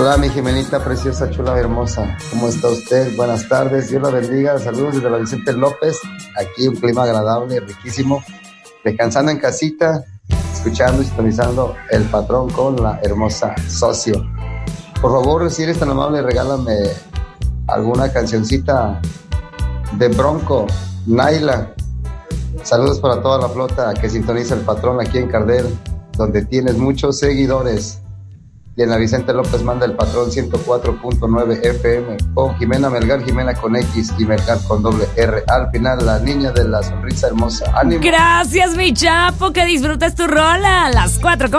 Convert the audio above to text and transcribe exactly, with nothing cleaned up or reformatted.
Hola, mi Jimenita preciosa, chula, hermosa. ¿Cómo está usted? Buenas tardes. Dios la bendiga. Saludos desde la Vicente López. Aquí un clima agradable, riquísimo. Descansando en casita, escuchando y sintonizando El Patrón con la hermosa Socio. Por favor, si eres tan amable, regálame alguna cancioncita de Bronco, Naila. Saludos para toda la flota que sintoniza El Patrón aquí en Cardel, donde tienes muchos seguidores. Y en la Vicente López manda El Patrón ciento cuatro punto nueve F M con Jimena Melgar, Jimena con X y Melgar con doble R. Al final, la niña de la sonrisa hermosa. ¡Ánimo! Gracias, mi chapo, que disfrutes tu rola. Las cuatro con